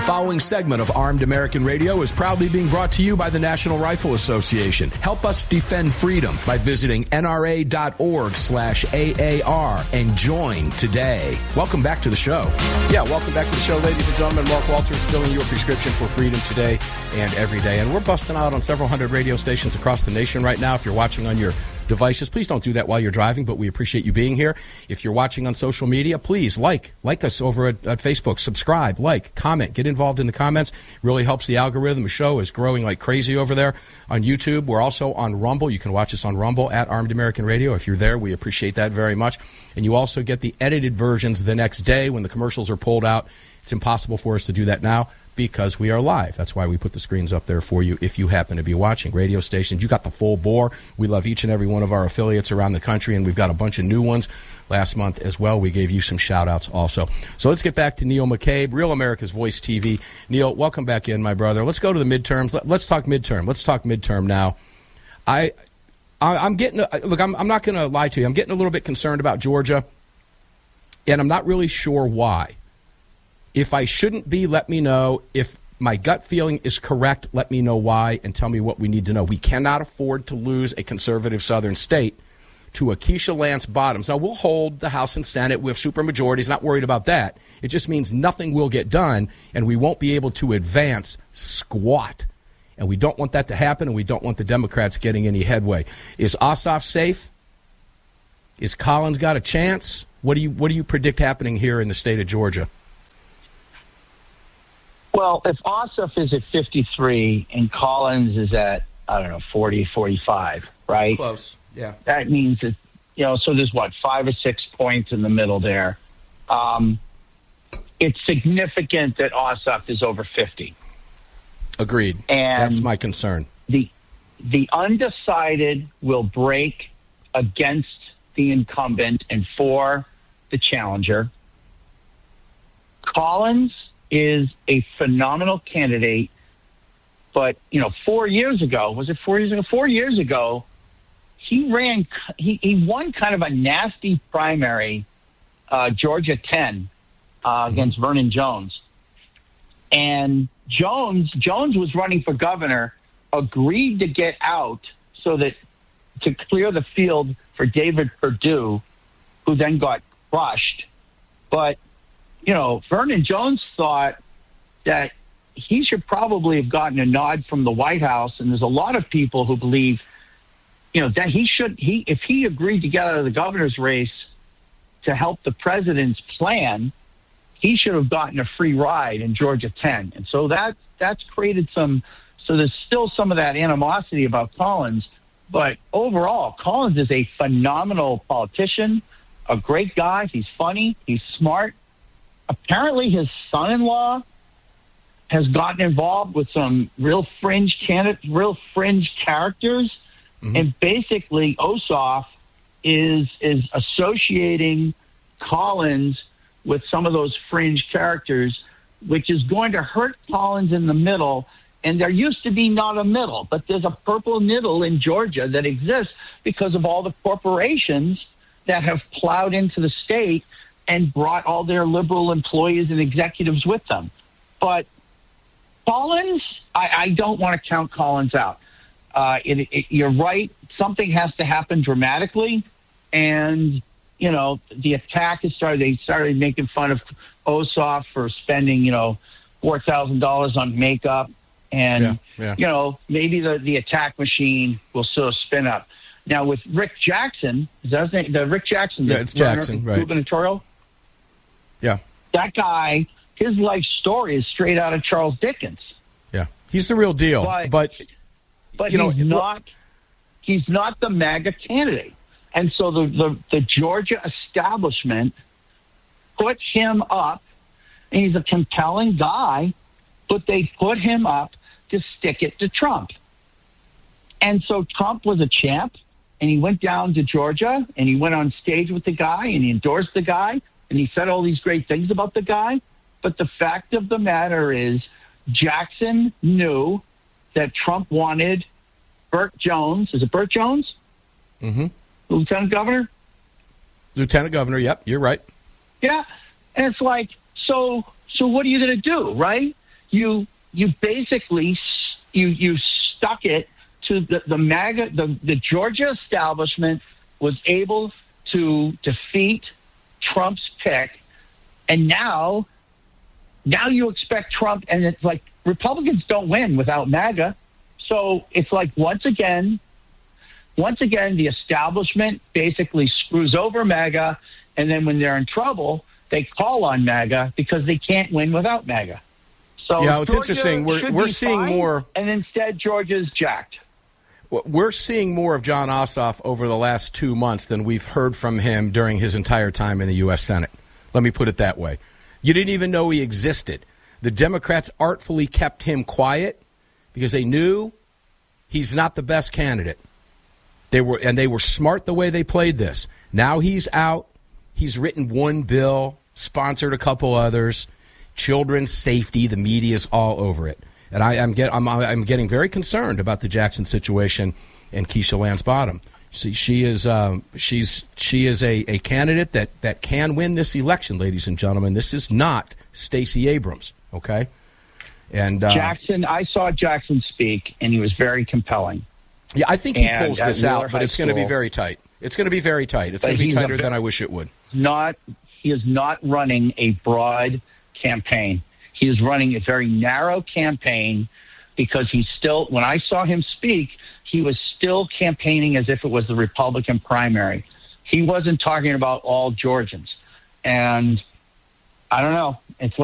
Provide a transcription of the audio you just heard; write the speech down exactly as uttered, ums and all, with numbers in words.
following segment of Armed American Radio is proudly being brought to you by the National Rifle Association. Help us defend freedom by visiting nra.org slash AAR and join today. Welcome back to the show. Yeah, welcome back to the show, ladies and gentlemen. Mark Walters filling your prescription for freedom today and every day. And we're busting out on several hundred radio stations across the nation right now. If you're watching on your devices, please don't do that while you're driving, but we appreciate you being here. If you're watching on social media, please like like us over at, at Facebook, subscribe, like, comment, get involved in the comments. Really helps the algorithm. The show is growing like crazy over there on YouTube. We're also on Rumble. You can watch us on Rumble at Armed American Radio. If you're there, we appreciate that very much. And you also get the edited versions the next day when the commercials are pulled out. It's impossible for us to do that now because we are live. That's why we put the screens up there for you if you happen to be watching. Radio stations, you got the full bore. We love each and every one of our affiliates around the country, and we've got a bunch of new ones last month as well. We gave you some shout-outs also. So let's get back to Neil McCabe, Real America's Voice T V. Neil, welcome back in, my brother. Let's go to the midterms. Let's talk midterm. Let's talk midterm now. I, I I'm getting – look, I'm, I'm not going to lie to you. I'm getting a little bit concerned about Georgia, and I'm not really sure why. If I shouldn't be, let me know. If my gut feeling is correct, let me know why and tell me what we need to know. We cannot afford to lose a conservative southern state to a Keisha Lance Bottoms. Now, we'll hold the House and Senate with supermajorities, not worried about that. It just means nothing will get done, and we won't be able to advance squat. And we don't want that to happen, and we don't want the Democrats getting any headway. Is Ossoff safe? Is Collins got a chance? What do you, what do you predict happening here in the state of Georgia? Well, if Ossoff is at fifty-three and Collins is at, I don't know, forty, forty-five, right? Close, yeah. That means that, you know, so there's what, five or six points in the middle there. Um, it's significant that Ossoff is over fifty. Agreed. And that's my concern. The, the undecided will break against the incumbent and for the challenger. Collins is a phenomenal candidate, but, you know, four years ago, was it four years ago? Four years ago, he ran, he, he won kind of a nasty primary, uh, Georgia ten, uh, mm-hmm. against Vernon Jones. And Jones, Jones was running for governor, agreed to get out so that, to clear the field for David Perdue, who then got crushed. But, you know, Vernon Jones thought that he should probably have gotten a nod from the White House, and there's a lot of people who believe, you know, that he should, he if he agreed to get out of the governor's race to help the president's plan, he should have gotten a free ride in Georgia ten. And so that that's created some, so there's still some of that animosity about Collins, but overall, Collins is a phenomenal politician, a great guy. He's funny, he's smart. Apparently his son-in-law has gotten involved with some real fringe candidate, real fringe characters. Mm-hmm. And basically Ossoff is, is associating Collins with some of those fringe characters, which is going to hurt Collins in the middle. And there used to be not a middle, but there's a purple middle in Georgia that exists because of all the corporations that have plowed into the state and brought all their liberal employees and executives with them. But Collins, I, I don't want to count Collins out. Uh, it, it, you're right. Something has to happen dramatically. And, you know, the attack has started. They started making fun of Ossoff for spending, you know, four thousand dollars on makeup. And, yeah, yeah. you know, maybe the, the attack machine will sort of spin up. Now, with Rick Jackson, is that his name? The Rick Jackson. Yeah, it's Jackson, right. Gubernatorial. Yeah. That guy, his life story is straight out of Charles Dickens. Yeah. He's the real deal. But, but, but you he's know, not he's not the MAGA candidate. And so the, the, the Georgia establishment put him up, and he's a compelling guy, but they put him up to stick it to Trump. And so Trump was a champ, and he went down to Georgia, and he went on stage with the guy, and he endorsed the guy, and he said all these great things about the guy. But the fact of the matter is Jackson knew that Trump wanted Burt Jones. Is it Burt Jones? Mm-hmm. Lieutenant Governor? Lieutenant Governor, yep, you're right. Yeah. And it's like, so so what are you going to do, right? you you basically you you stuck it to the the MAGA the, the Georgia establishment was able to defeat Trump's pick, and now now you expect Trump, and it's like Republicans don't win without MAGA. So it's like once again, once again, the establishment basically screws over MAGA, and then when they're in trouble, they call on MAGA because they can't win without MAGA. So yeah, it's Georgia interesting. We're we're seeing fine, more, and instead Georgia's jacked. We're seeing more of Jon Ossoff over the last two months than we've heard from him during his entire time in the U S Senate. Let me put it that way. You didn't even know he existed. The Democrats artfully kept him quiet because they knew he's not the best candidate. They were, and they were smart the way they played this. Now he's out. He's written one bill, sponsored a couple others. Children's safety, the media's all over it. And I, I'm, get, I'm, I'm getting very concerned about the Jackson situation and Keisha Lance Bottom. See, she is um, she's she is a, a candidate that, that can win this election, ladies and gentlemen. This is not Stacey Abrams, okay? And uh, Jackson, I saw Jackson speak, and he was very compelling. Yeah, I think he and pulls this out, but it's going to be very tight. It's going to be very tight. It's going to be tighter than I wish it would. Not he is not running a broad campaign. He is running a very narrow campaign because he's still, when I saw him speak, he was still campaigning as if it was the Republican primary. He wasn't talking about all Georgians. And I don't know. It's like